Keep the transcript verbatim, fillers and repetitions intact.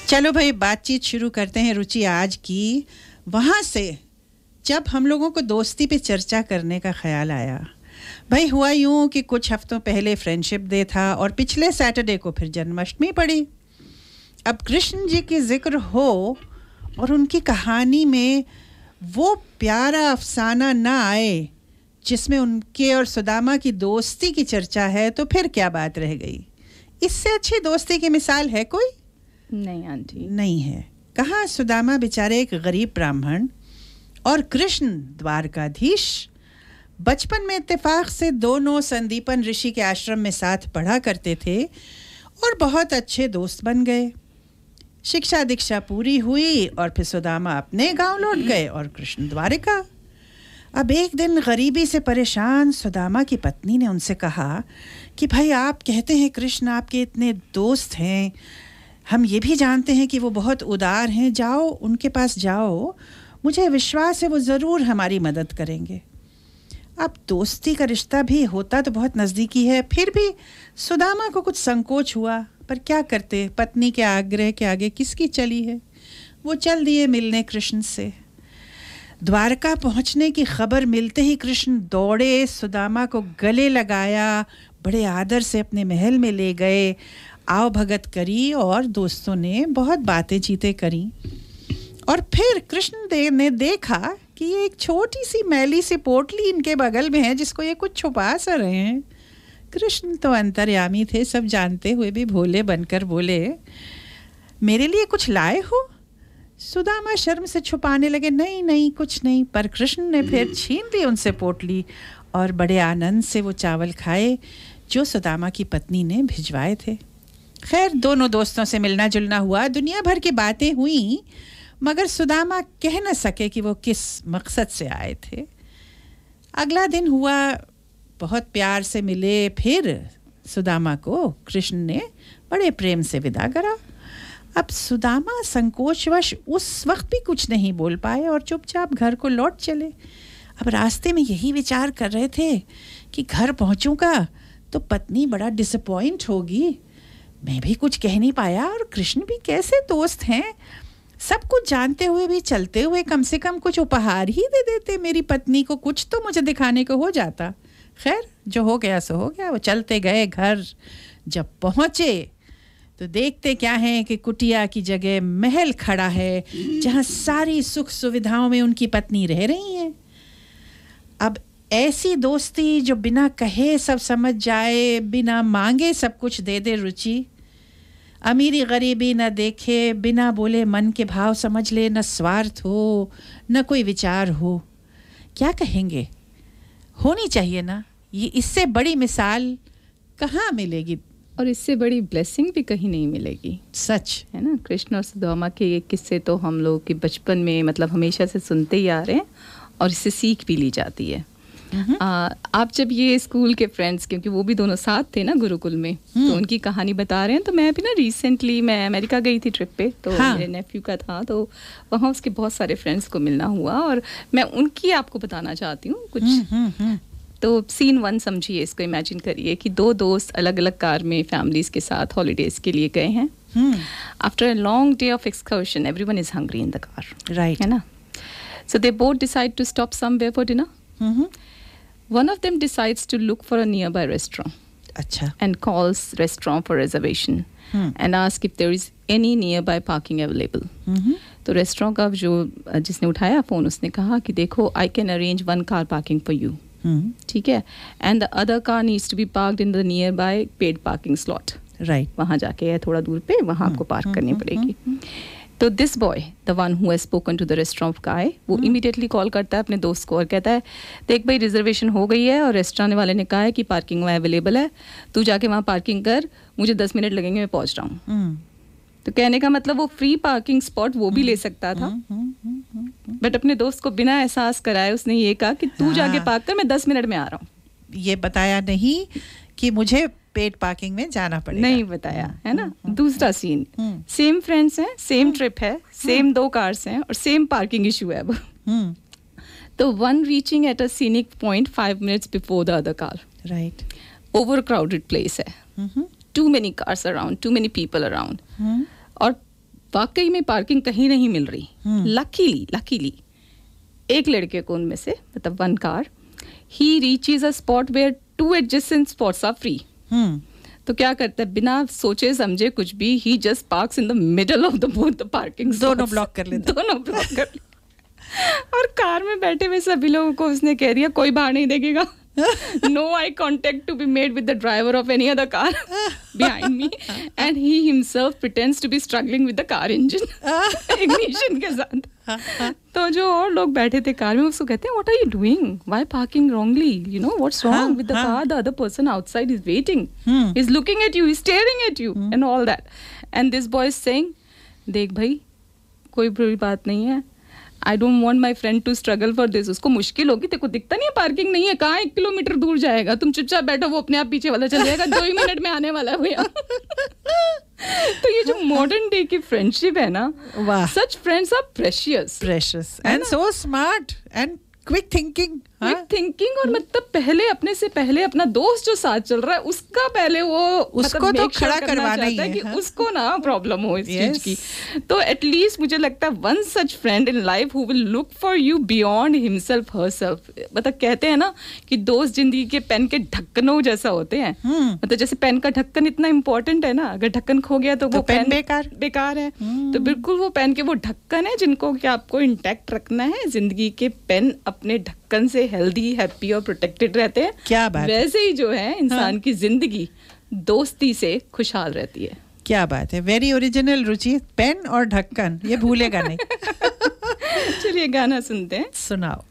चलो भाई बातचीत शुरू करते हैं रुचि आज की। वहाँ से जब हम लोगों को दोस्ती पे चर्चा करने का ख्याल आया, भाई हुआ यूं कि कुछ हफ्तों पहले फ्रेंडशिप डे था और पिछले सैटरडे को फिर जन्माष्टमी पड़ी। अब कृष्ण जी की जिक्र हो और उनकी कहानी में वो प्यारा अफसाना ना आए जिसमें उनके और सुदामा की दोस्ती की चर्चा है, तो फिर क्या बात रह गई। इससे अच्छी दोस्ती की मिसाल है कोई? नहीं आंटी, नहीं है। कहाँ सुदामा बेचारे एक गरीब ब्राह्मण और कृष्ण द्वारकाधीश। बचपन में इत्तेफाक से दोनों संदीपन ऋषि के आश्रम में साथ पढ़ा करते थे और बहुत अच्छे दोस्त बन गए। शिक्षा दीक्षा पूरी हुई और फिर सुदामा अपने गांव लौट गए और कृष्ण द्वारिका। अब एक दिन गरीबी से परेशान सुदामा की पत्नी ने उनसे कहा कि भाई आप कहते हैं कृष्ण आपके इतने दोस्त हैं, हम ये भी जानते हैं कि वो बहुत उदार हैं, जाओ उनके पास जाओ, मुझे विश्वास है वो ज़रूर हमारी मदद करेंगे। अब दोस्ती का रिश्ता भी होता तो बहुत नज़दीकी है, फिर भी सुदामा को कुछ संकोच हुआ, पर क्या करते, पत्नी के आग्रह के आगे किसकी चली है। वो चल दिए मिलने कृष्ण से। द्वारका पहुंचने की खबर मिलते ही कृष्ण दौड़े, सुदामा को गले लगाया, बड़े आदर से अपने महल में ले गए, आओ भगत करी और दोस्तों ने बहुत बातें चीतें करी। और फिर कृष्ण देव ने देखा कि ये एक छोटी सी मैली सी पोटली इनके बगल में है जिसको ये कुछ छुपा सा रहे हैं। कृष्ण तो अंतर्यामी थे, सब जानते हुए भी भोले बनकर बोले, मेरे लिए कुछ लाए हो? सुदामा शर्म से छुपाने लगे, नहीं नहीं कुछ नहीं। पर कृष्ण ने फिर छीन ली उनसे पोटली और बड़े आनंद से वो चावल खाए जो सुदामा की पत्नी ने भिजवाए थे। खैर दोनों दोस्तों से मिलना जुलना हुआ, दुनिया भर की बातें हुई, मगर सुदामा कह न सके कि वो किस मकसद से आए थे। अगला दिन हुआ, बहुत प्यार से मिले, फिर सुदामा को कृष्ण ने बड़े प्रेम से विदा करा। अब सुदामा संकोचवश उस वक्त भी कुछ नहीं बोल पाए और चुपचाप घर को लौट चले। अब रास्ते में यही विचार कर रहे थे कि घर पहुंचूंगा तो पत्नी बड़ा डिसअपॉइंट होगी, मैं भी कुछ कह नहीं पाया और कृष्ण भी कैसे दोस्त हैं, सब कुछ जानते हुए भी चलते हुए कम से कम कुछ उपहार ही दे देते मेरी पत्नी को, कुछ तो मुझे दिखाने को हो जाता। खैर जो हो गया सो हो गया। वो चलते गए, घर जब पहुंचे तो देखते क्या है कि कुटिया की जगह महल खड़ा है जहां सारी सुख सुविधाओं में उनकी पत्नी रह रही है। अब ऐसी दोस्ती जो बिना कहे सब समझ जाए, बिना मांगे सब कुछ दे दे रुचि, अमीरी गरीबी न देखे, बिना बोले मन के भाव समझ ले, न स्वार्थ हो न कोई विचार हो, क्या कहेंगे, होनी चाहिए ना। ये इससे बड़ी मिसाल कहाँ मिलेगी और इससे बड़ी ब्लेसिंग भी कहीं नहीं मिलेगी। सच है ना। कृष्ण और सुदामा के ये किस्से तो हम लोग के बचपन में मतलब हमेशा से सुनते ही आ रहे हैं और इससे सीख भी ली जाती है। आ, आप जब ये स्कूल के फ्रेंड्स, क्योंकि वो भी दोनों साथ थे ना गुरुकुल में, तो उनकी कहानी बता रहे हैं, तो मैं भी ना रिसेंटली मैं अमेरिका गई थी ट्रिप पे, तो हाँ। मेरे नेफ्यू का था, तो वहाँ उसके बहुत सारे फ्रेंड्स को मिलना हुआ और मैं उनकी आपको बताना चाहती हूँ कुछ। हुँ, हुँ, हुँ. तो सीन वन समझिए, इसको इमेजिन करिए कि दो दोस्त अलग अलग कार में फैमिलीज के साथ हॉलीडेज के लिए गए हैं। After a long day of excursion everyone is hungry in the car, right, है ना। सो they both decide to stop somewhere for dinner. One of them decides to look for a nearby restaurant. Achha. And calls restaurant for reservation hmm. and ask if there is any nearby parking available. Mm-hmm. तो restaurant का जो जिसने उठाया phone, उसने कहा कि देखो I can arrange one car parking for you. Hmm. ठीक है, and the other car needs to be parked in the nearby paid parking slot. Right. वहाँ जाके है थोड़ा दूर पे, वहाँ hmm. आपको पार्क hmm. करनी hmm. पड़ेगी. Hmm. तो this boy, the one who has spoken to the restaurant गाय, वो इमीडिएटली कॉल करता है अपने दोस्त को और कहता है, देख भाई रिजर्वेशन हो गई है और रेस्टोरेंट वाले ने कहा है कि पार्किंग वहाँ अवेलेबल है, तू जाके वहाँ पार्किंग कर, मुझे दस मिनट लगेंगे, मैं पहुँच रहा हूँ। तो कहने का मतलब वो फ्री पार्किंग स्पॉट वो भी ले सकता था, बट अपने दोस्त को बिना एहसास कराए उसने ये कहा कि तू जाके पार्क कर, मैं दस मिनट में आ रहा हूँ। ये बताया नहीं कि मुझे पेड पार्किंग में जाना पड़ेगा, नहीं बताया, है ना। दूसरा सीन, सेम फ्रेंड्स हैं, सेम ट्रिप है, सेम दो कार्स हैं और सेम पार्किंग इशू है। तो one reaching at a scenic point five minutes before the other car, right. Over crowded place है, to many cars around, to many people around, और वाकई में पार्किंग कहीं नहीं मिल रही, लकीली लकीली एक लड़के को उनमें से, मतलब one car, he reaches a spot where two adjacent spots are free. तो क्या करता है, बिना सोचे समझे कुछ भी, ही just parks in the middle of the both the parking, दोनों ब्लॉक कर लेते, दोनों ब्लॉक कर ले। और कार में बैठे हुए सभी लोगों को उसने कह दिया कोई बाहर नहीं देखेगा, no eye contact to be made with the driver of any other car behind me, and he himself pretends to be struggling with the car engine ignition के साथ। तो जो और लोग बैठे थे कार में उसको कहते हैं what are you doing, why parking wrongly, you know what's wrong with the car, the other person outside is waiting, he's looking at you, he's staring at you and all that, and this boy is saying देख भाई कोई बुरी बात नहीं है, I don't want my friend to struggle for this, उसको मुश्किल होगी, तेको दिखता नहीं है पार्किंग नहीं है, कहाँ एक किलोमीटर दूर जाएगा, तुम चुपचाप बैठो, वो अपने आप पीछे वाला चल जाएगा, दो ही मिनट में आने वाला है भैया। तो ये जो मॉडर्न डे की फ्रेंडशिप है ना, सच friends are precious precious and so smart and quick thinking, quick thinking, और मतलब पहले अपने से पहले अपना दोस्त जो साथ चल रहा है उसका पहले वो उसको मतलब तो खड़ा करवाना ही है कि हाँ? उसको ना प्रॉब्लम हो इस चीज yes. की। तो एटलीस्ट मुझे लगता है one such friend in life who will look for you beyond himself herself. मतलब कहते हैं ना कि दोस्त जिंदगी के पेन के ढक्कनों जैसा होते हैं, hmm. मतलब जैसे पेन का ढक्कन इतना इंपॉर्टेंट है ना, अगर ढक्कन खो गया तो, तो वो पेन बेकार बेकार है, hmm. तो बिल्कुल वो पेन के वो ढक्कन है जिनको कि आपको इंटैक्ट रखना है, जिंदगी के पेन अपने ढक्कन से हेल्दी हैप्पी और प्रोटेक्टेड रहते हैं। क्या बात, वैसे ही जो है इंसान हाँ. की जिंदगी दोस्ती से खुशहाल रहती है। क्या बात है, वेरी ओरिजिनल रुचि, पेन और ढक्कन ये भूलेगा नहीं। चलिए गाना सुनते हैं, सुनाओ।